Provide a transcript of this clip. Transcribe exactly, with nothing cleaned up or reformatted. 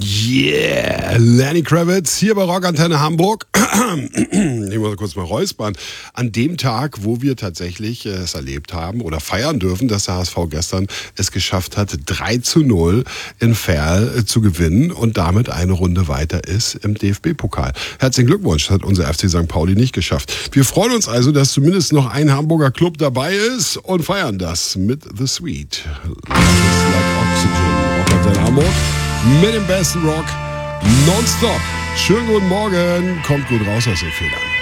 Yeah, Lenny Kravitz hier bei Rockantenne Hamburg. Ich muss kurz mal räuspern. An dem Tag, wo wir tatsächlich es erlebt haben oder feiern dürfen, dass der H S V gestern es geschafft hat, drei zu null in Verl zu gewinnen und damit eine Runde weiter ist im D F B-Pokal. Herzlichen Glückwunsch, das hat unser F C Sankt Pauli nicht geschafft. Wir freuen uns also, dass zumindest noch ein Hamburger Club dabei ist und feiern das mit The Sweet. Life is like Oxygen. Rockantenne Hamburg mit dem besten Rock nonstop. Schönen guten Morgen, kommt gut raus aus den Fehlern.